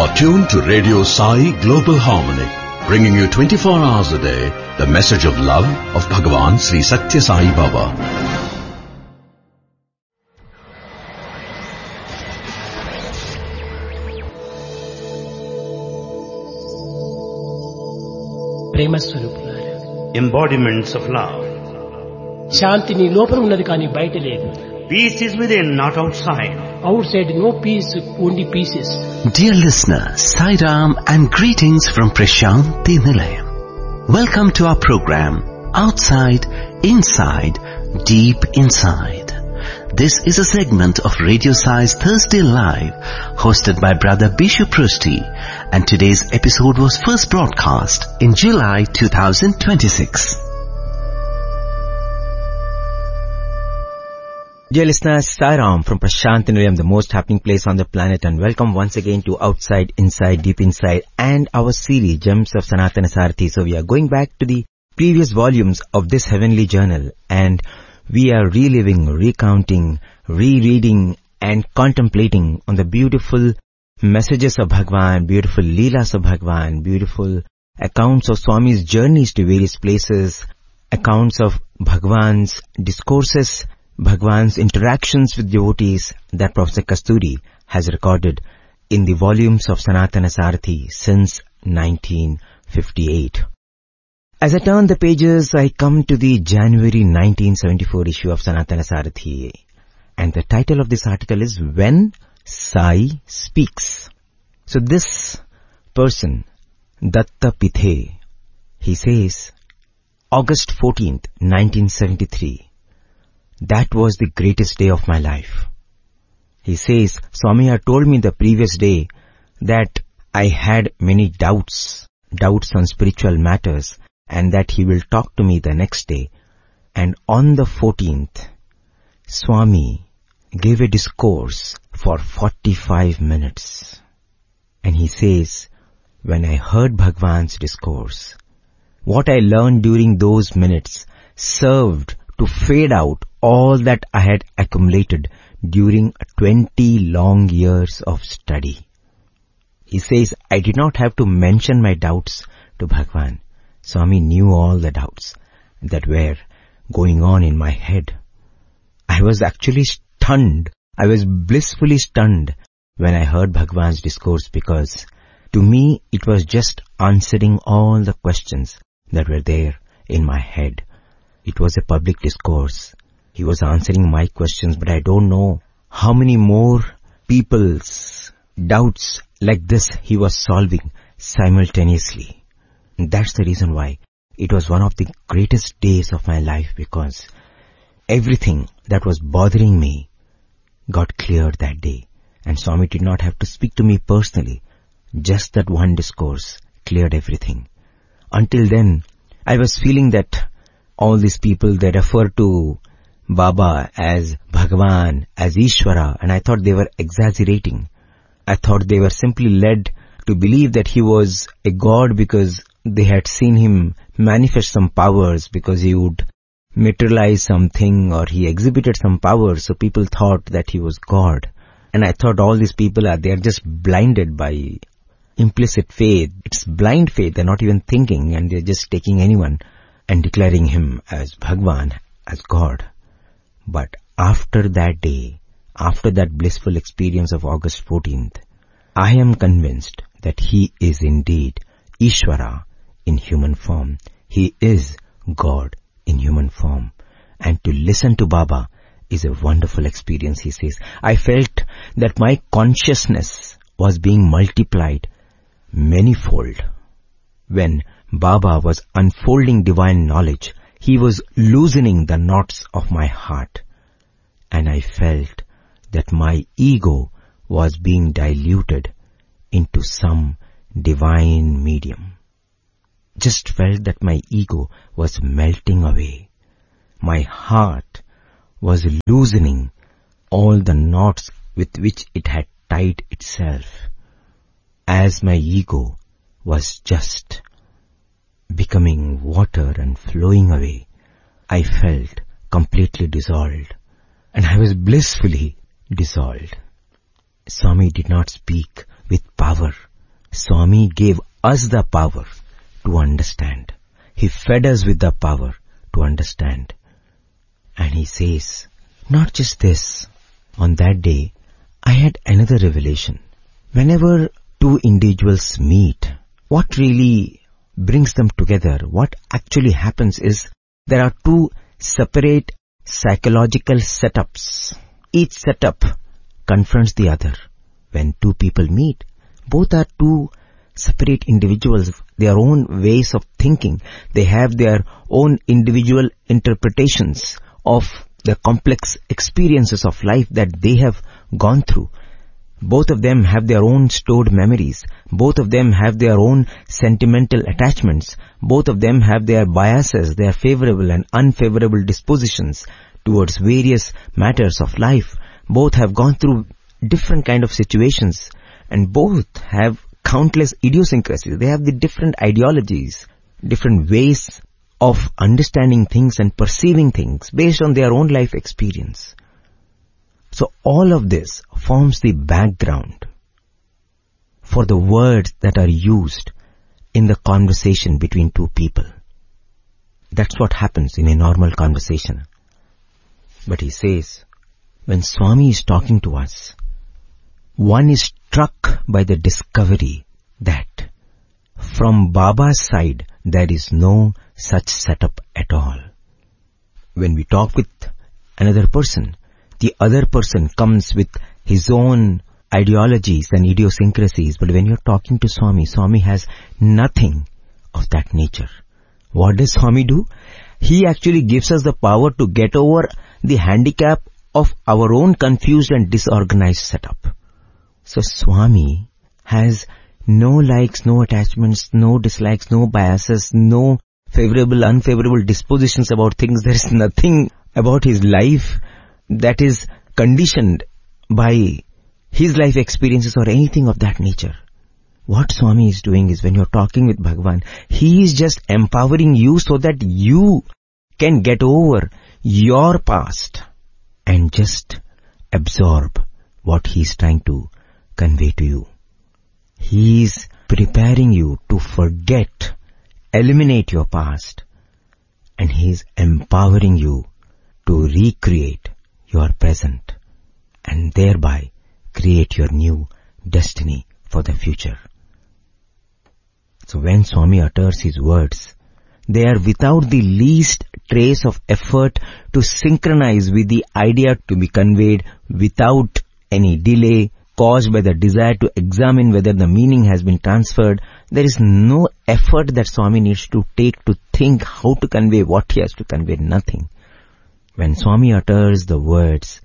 are tuned to Radio Sai Global Harmony, bringing you 24 hours a day the message of love of Bhagavan Sri Satya Sai Baba. ప్రేమ స్వరూపులారా, embodiments of love. శాంతి నీ లోపల ఉన్నది కానీ బయట లేదు. Peace is within, not outside. Out side no piece, only pieces. Dear listener, Sairam and greetings from Prashanti Nilayam. Welcome to our program, Outside, Inside, Deep Inside. This is a segment of Radio Sai's Thursday Live, hosted by Brother Bishu Prusti, and today's episode was first broadcast in July 2026. Dear listeners, Sairam from Prashanti Nilayam, the most happening place on the planet, and welcome once again to Outside, Inside, Deep Inside and our series Gems of Sanatana Sarathi. So we are going back to the previous volumes of this heavenly journal, and we are reliving, recounting, rereading and contemplating on the beautiful messages of Bhagwan, beautiful leelas of Bhagwan, beautiful accounts of Swami's journeys to various places, accounts of Bhagwan's discourses, Bhagwan's interactions with devotees that Professor Kasturi has recorded in the volumes of Sanatana Sarathi since 1958. As I turn the pages, I come to the January 1974 issue of Sanatana Sarathi, and the title of this article is When Sai Speaks. So this person, Datta Pithe, he says, August 14th, 1973, that was the greatest day of my life. He says, Swami had told me the previous day that I had many doubts on spiritual matters, and that he will talk to me the next day. And on the 14th, Swami gave a discourse for 45 minutes. And he says, when I heard Bhagwan's discourse, what I learned during those minutes served to fade out all that I had accumulated during 20 long years of study. He says, I did not have to mention my doubts to Bhagwan. Swami knew all the doubts that were going on in my head. I was actually stunned. I was blissfully stunned when I heard Bhagwan's discourse, because to me it was just answering all the questions that were there in my head. It was a public discourse. He was answering my questions, but I don't know how many more people's doubts like this he was solving simultaneously. And that's the reason why it was one of the greatest days of my life, because everything that was bothering me got cleared that day. And Swami did not have to speak to me personally. Just that one discourse cleared everything. Until then, I was feeling that all these people, they refer to Baba as Bhagavan, as Ishvara, and I thought they were exaggerating. I thought they were simply led to believe that he was a god because they had seen him manifest some powers, because he would materialize something or he exhibited some powers, so people thought that he was God. And I thought all these people they are just blinded by implicit faith. It's blind faith, they're not even thinking, and they're just taking anyone and declaring him as Bhagwan, as God. But after that day, after that blissful experience of August 14th, I am convinced that he is indeed Ishvara in human form. He is God in human form. And to listen to Baba is a wonderful experience, he says. I felt that my consciousness was being multiplied manyfold. When Baba was unfolding divine knowledge, he was loosening the knots of my heart. And I felt that my ego was being diluted into some divine medium. Just felt that my ego was melting away. My heart was loosening all the knots with which it had tied itself. As my ego was just becoming water and flowing away, I felt completely dissolved, and I was blissfully dissolved. Swami did not speak with power. Swami gave us the power to understand. He fed us with the power to understand. And he says, not just this, on that day, I had another revelation. Whenever two individuals meet, what really brings them together, what actually happens is there are two separate psychological setups. Each setup confronts the other. When two people meet, both are two separate individuals, their own ways of thinking. They have their own individual interpretations of the complex experiences of life that they have gone through. Both of them have their own stored memories. Both of them have their own sentimental attachments. Both of them have their biases, their favorable and unfavorable dispositions towards various matters of life. Both have gone through different kind of situations, and both have countless idiosyncrasies. They have the different ideologies, different ways of understanding things and perceiving things based on their own life experience. So all of this forms the background for the words that are used in the conversation between two people. That's what happens in a normal conversation. But he says, when Swami is talking to us, one is struck by the discovery that from Baba's side there is no such setup at all. When we talk with another person, the other person comes with his own ideologies and idiosyncrasies. But when you're talking to Swami, Swami has nothing of that nature. What does Swami do? He actually gives us the power to get over the handicap of our own confused and disorganized setup. So Swami has no likes, no attachments, no dislikes, no biases, no favorable, unfavorable dispositions about things. There is nothing about his life that is conditioned by his life experiences or anything of that nature. What Swami is doing is, when you're talking with Bhagavan, he is just empowering you so that you can get over your past and just absorb what he's trying to convey to you. He is preparing you to forget, eliminate your past, and he is empowering you to recreate your present and thereby create your new destiny for the future. So when Swami utters his words, they are without the least trace of effort to synchronize with the idea to be conveyed, without any delay caused by the desire to examine whether the meaning has been transferred. There is no effort that Swami needs to take to think how to convey what he has to convey. Nothing. When Swami utters the words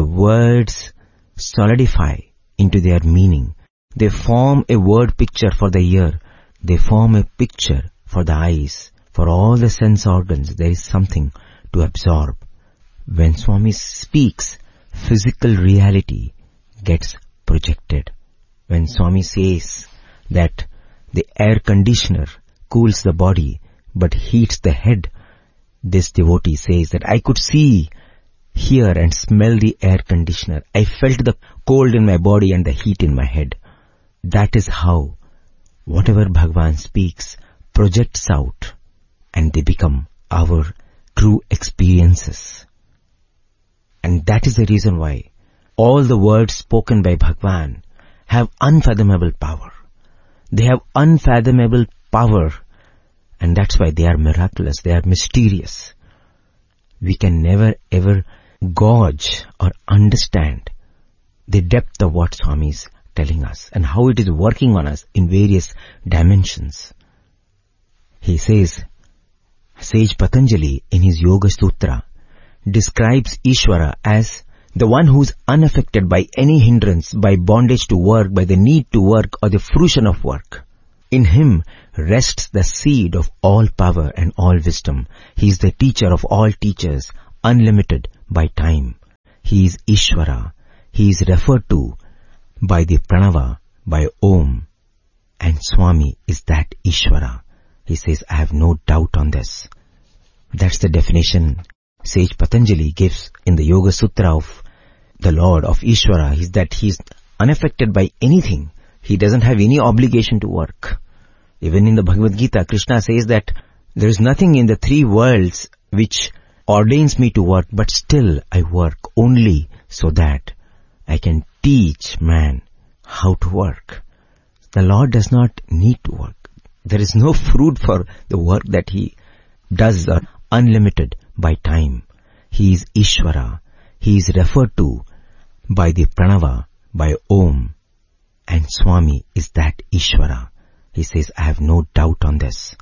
solidify into their meaning. They form a word picture for the ear. They form a picture for the eyes. For all the sense organs, there is something to absorb. When Swami speaks, physical reality gets projected. When Swami says that the air conditioner cools the body but heats the head, this devotee says that I could see, hear and smell the air conditioner. I felt the cold in my body and the heat in my head. That is how whatever Bhagavan speaks projects out, and they become our true experiences. And that is the reason why all the words spoken by Bhagavan have unfathomable power. They have unfathomable power, and that's why they are miraculous, they are mysterious. We can never ever gauge or understand the depth of what Swami is telling us and how it is working on us in various dimensions. He says, Sage Patanjali in his Yoga Sutra describes Ishvara as the one who is unaffected by any hindrance, by bondage to work, by the need to work or the fruition of work. In him rests the seed of all power and all wisdom. He is the teacher of all teachers, unlimited by time. He is Ishvara. He is referred to by the Pranava, by Om. And Swami is that Ishvara. He says, I have no doubt on this. That's the definition Sage Patanjali gives in the Yoga Sutra of the Lord, of Ishvara, is that he is unaffected by anything He doesn't have any obligation to work. Even in the Bhagavad Gita, Krishna says that there is nothing in the three worlds which ordains me to work, but still I work only so that I can teach man how to work. The Lord does not need to work. There is no fruit for the work that He does unlimited by time. He is Ishvara. He is referred to by the Pranava, by Om. And Swami is that Ishvara. He says, I have no doubt on this.